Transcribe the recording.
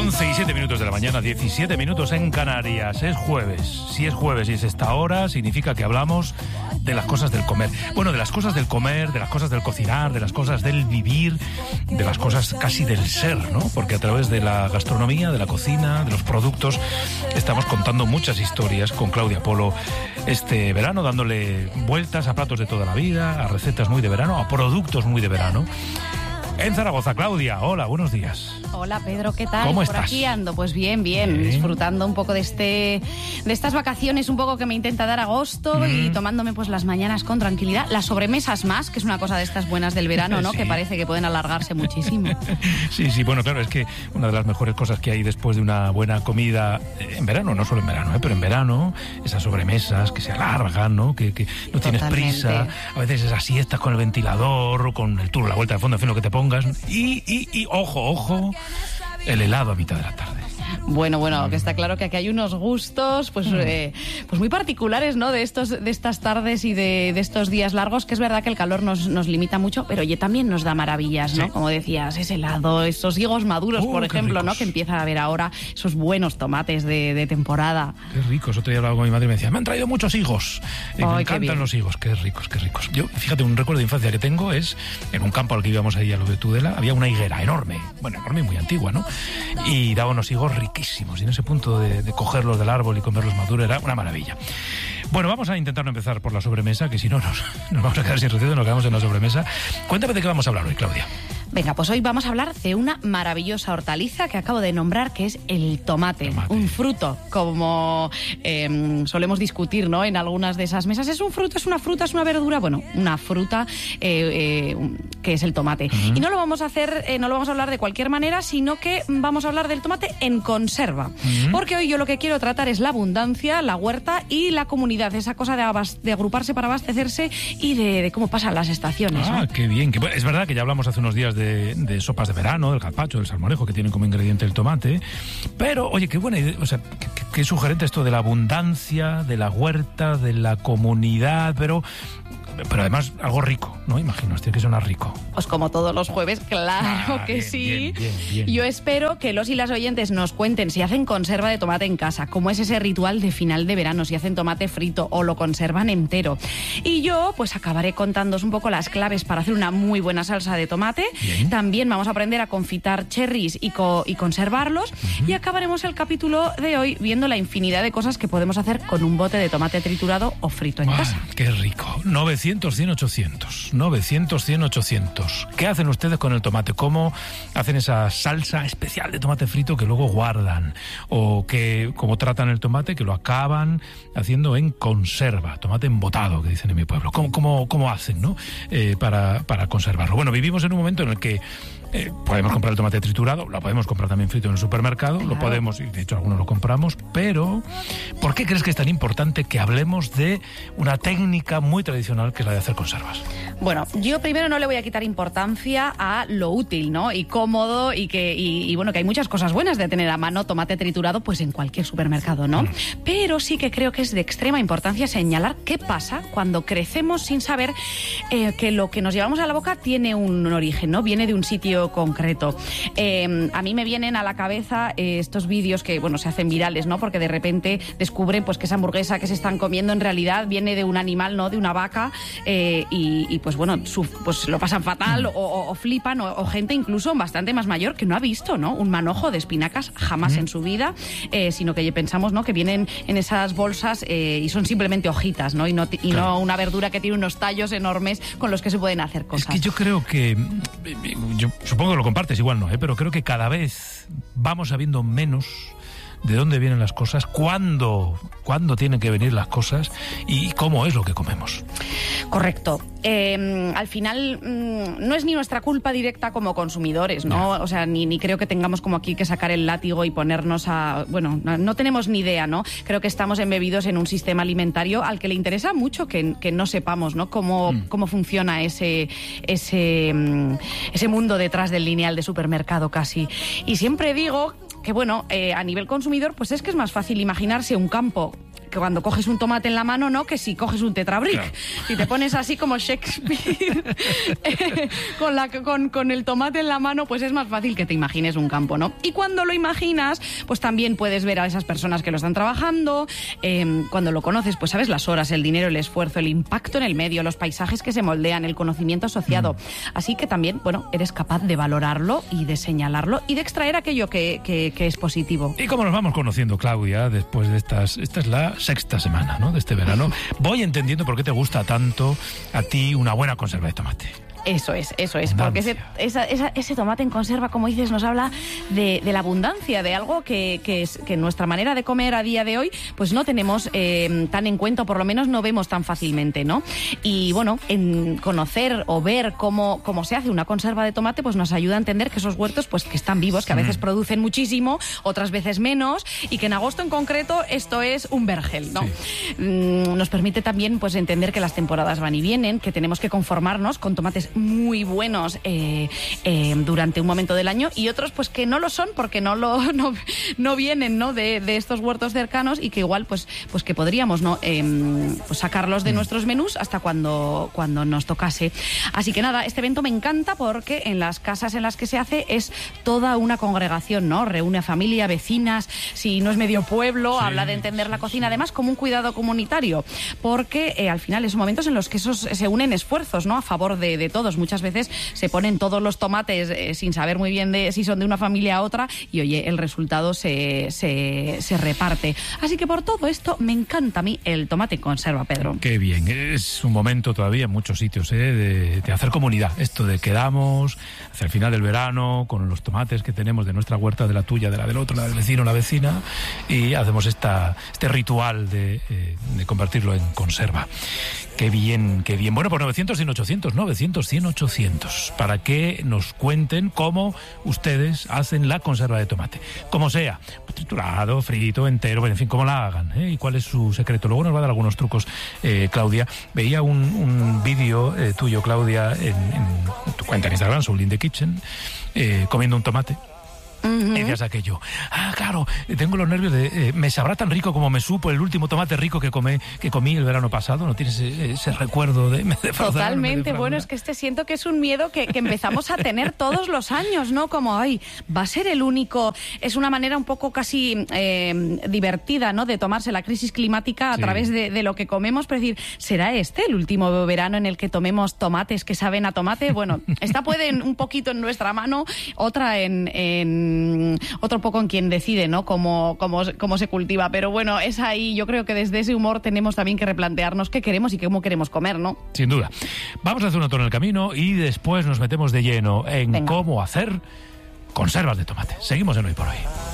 11:07 de la mañana, 17 minutos en Canarias. Es jueves. Si es jueves y es esta hora, significa que hablamos de las cosas del comer. Bueno, de las cosas del comer, de las cosas del cocinar, de las cosas del vivir, de las cosas casi del ser, ¿no? Porque a través de la gastronomía, de la cocina, de los productos, estamos contando muchas historias con Claudia Polo este verano, dándole vueltas a platos de toda la vida, a recetas muy de verano, a productos muy de verano. En Zaragoza, Claudia, hola, buenos días. Hola Pedro, ¿qué tal? ¿Cómo Por estás? aquí ando, pues bien, disfrutando un poco de estas vacaciones un poco que me intenta dar agosto y tomándome pues las mañanas con tranquilidad, las sobremesas más, que es una cosa de estas buenas del verano, ¿no? Sí. Que parece que pueden alargarse muchísimo. Sí, bueno, claro, es que una de las mejores cosas que hay después de una buena comida en verano, no solo en verano, pero en verano, esas sobremesas que se alargan, ¿no? Que no tienes Totalmente. prisa, a veces esas siestas con el ventilador, con el turno, la vuelta de fondo, en fin, lo que te pongas, y ojo, el helado a mitad de la tarde. Bueno, que está claro que aquí hay unos gustos pues muy particulares, ¿no? De estas tardes y de estos días largos, que es verdad que el calor nos limita mucho, pero oye, también nos da maravillas, ¿no? Sí. Como decías, ese helado, esos higos maduros, por ejemplo, ¿no? Que empieza a haber ahora esos buenos tomates de temporada. Qué ricos. Otro día hablaba con mi madre y me decía, me han traído muchos higos. Y me encantan los higos, qué ricos. Yo, fíjate, un recuerdo de infancia que tengo es en un campo al que íbamos ahí a lo de Tudela, había una higuera enorme y muy antigua, ¿no? Y daba unos higos riquísimos, y en ese punto de cogerlos del árbol y comerlos maduros era una maravilla. Bueno, vamos a intentar no empezar por la sobremesa, que si no nos vamos a quedar sin recetas, nos quedamos en la sobremesa. Cuéntame de qué vamos a hablar hoy, Claudia. Venga, pues hoy vamos a hablar de una maravillosa hortaliza que acabo de nombrar, que es el tomate. Un fruto, como solemos discutir, ¿no? En algunas de esas mesas. ¿Es un fruto, es una fruta, es una verdura? Bueno, una fruta que es el tomate. Y no lo vamos a hacer, no lo vamos a hablar de cualquier manera, sino que vamos a hablar del tomate en conserva. Porque hoy yo lo que quiero tratar es la abundancia, la huerta y la comunidad. Esa cosa de agruparse para abastecerse y de cómo pasan las estaciones, ¿no? Qué bien. Es verdad que ya hablamos hace unos días de sopas de verano, del gazpacho, del salmorejo, que tienen como ingrediente el tomate. Pero, oye, qué buena idea, o sea, qué sugerente esto de la abundancia, de la huerta, de la comunidad, pero además algo rico, ¿no? Imagino, tiene que sonar rico. Pues como todos los jueves, claro que bien, sí. Bien. Yo espero que los y las oyentes nos cuenten si hacen conserva de tomate en casa, cómo es ese ritual de final de verano, si hacen tomate frito o lo conservan entero. Y yo, pues acabaré contándoos un poco las claves para hacer una muy buena salsa de tomate. Bien. También vamos a aprender a confitar cherries y conservarlos. Y acabaremos el capítulo de hoy viendo la infinidad de cosas que podemos hacer con un bote de tomate triturado o frito en casa. ¡Qué rico! 900-100-800. 900-100-800. ¿Qué hacen ustedes con el tomate? ¿Cómo hacen esa salsa especial de tomate frito que luego guardan? ¿O cómo tratan el tomate que lo acaban haciendo en conserva? Tomate embotado, que dicen en mi pueblo. ¿Cómo hacen, no? Para conservarlo. Bueno, vivimos en un momento en el que podemos comprar el tomate triturado, lo podemos comprar también frito en el supermercado, claro. Lo podemos, y de hecho algunos lo compramos, pero ¿por qué crees que es tan importante que hablemos de una técnica muy tradicional que es la de hacer conservas? Bueno, yo primero no le voy a quitar importancia a lo útil, ¿no? Y cómodo y bueno, que hay muchas cosas buenas de tener a mano tomate triturado pues en cualquier supermercado, ¿no? Pero sí que creo que es de extrema importancia señalar qué pasa cuando crecemos sin saber que lo que nos llevamos a la boca tiene un origen, ¿no? Viene de un sitio concreto. A mí me vienen a la cabeza estos vídeos que, bueno, se hacen virales, ¿no? Porque de repente descubren pues que esa hamburguesa que se están comiendo en realidad viene de un animal, ¿no? De una vaca y pues bueno, pues lo pasan fatal o flipan o gente incluso bastante más mayor que no ha visto, ¿no? Un manojo de espinacas jamás en su vida, sino que pensamos, ¿no? Que vienen en esas bolsas y son simplemente hojitas, ¿no? Y no una verdura que tiene unos tallos enormes con los que se pueden hacer cosas. Es que yo creo que yo supongo que lo compartes, igual no, pero creo que cada vez vamos sabiendo menos de dónde vienen las cosas, cuándo tienen que venir las cosas y cómo es lo que comemos. Correcto. Al final no es ni nuestra culpa directa como consumidores, ¿no? O sea, ni creo que tengamos como aquí que sacar el látigo y ponernos a... Bueno, no tenemos ni idea, ¿no? Creo que estamos embebidos en un sistema alimentario al que le interesa mucho que no sepamos, ¿no? Cómo funciona ese mundo detrás del lineal de supermercado casi. Y siempre digo que, bueno, a nivel consumidor, pues es que es más fácil imaginarse un campo cuando coges un tomate en la mano, no que si coges un tetrabric. Claro. Si te pones así como Shakespeare con el tomate en la mano, pues es más fácil que te imagines un campo, ¿no? Y cuando lo imaginas, pues también puedes ver a esas personas que lo están trabajando. Cuando lo conoces, pues sabes las horas, el dinero, el esfuerzo, el impacto en el medio, los paisajes que se moldean, el conocimiento asociado. Así que también, bueno, eres capaz de valorarlo y de señalarlo y de extraer aquello que es positivo. Y como nos vamos conociendo, Claudia, después de esta es la sexta semana, ¿no?, de este verano, voy entendiendo por qué te gusta tanto a ti una buena conserva de tomate. Eso es, porque ese tomate en conserva, como dices, nos habla de la abundancia, de algo que nuestra manera de comer a día de hoy, pues no tenemos tan en cuenta, o por lo menos no vemos tan fácilmente, ¿no? Y bueno, en conocer o ver cómo se hace una conserva de tomate, pues nos ayuda a entender que esos huertos, pues que están vivos, que a veces producen muchísimo, otras veces menos, y que en agosto en concreto esto es un vergel, ¿no? Sí. Nos permite también, pues, entender que las temporadas van y vienen, que tenemos que conformarnos con tomates muy buenos durante un momento del año, y otros pues que no lo son porque no vienen, ¿no?, de estos huertos cercanos, y que igual pues que podríamos, ¿no?, pues sacarlos de nuestros menús hasta cuando nos tocase. Así que nada, este evento me encanta porque en las casas en las que se hace es toda una congregación, ¿no? Reúne a familia, vecinas, si no es medio pueblo, sí, habla de entender la cocina, además como un cuidado comunitario, porque al final son momentos en los que se unen esfuerzos, ¿no?, a favor de todos. Muchas veces se ponen todos los tomates sin saber muy bien si son de una familia a otra, y oye, el resultado se reparte. Así que por todo esto me encanta a mí el tomate en conserva, Pedro. Qué bien, es un momento todavía en muchos sitios de hacer comunidad, esto de quedamos hacia el final del verano con los tomates que tenemos de nuestra huerta, de la tuya, de la del otro, la del vecino, la vecina, y hacemos este ritual de convertirlo en conserva. Qué bien, qué bien. Bueno, por 900 100 800, 900 100 800, para que nos cuenten cómo ustedes hacen la conserva de tomate. Como sea, triturado, frito, entero, en fin, cómo la hagan, ¿eh? Y cuál es su secreto. Luego nos va a dar algunos trucos, Claudia. Veía un vídeo tuyo, Claudia, en tu cuenta en Instagram, Soul in the Kitchen, comiendo un tomate. Y decías aquello, claro, tengo los nervios de, me sabrá tan rico como me supo el último tomate rico que comí el verano pasado. ¿No tienes ese recuerdo de me defraudaron? Totalmente, bueno, es que siento que es un miedo que empezamos a tener todos los años, ¿no? Como, va a ser el único. Es una manera un poco casi divertida, ¿no?, de tomarse la crisis climática a través de lo que comemos, pero decir, ¿será este el último verano en el que tomemos tomates que saben a tomate? Bueno, esta puede un poquito en nuestra mano, otra otro poco en quien decide, ¿no?, cómo se cultiva, pero bueno, es ahí. Yo creo que desde ese humor tenemos también que replantearnos qué queremos y cómo queremos comer, ¿no? Sin duda. Vamos a hacer un alto en el camino y después nos metemos de lleno en cómo hacer conservas de tomate. Seguimos en Hoy por Hoy.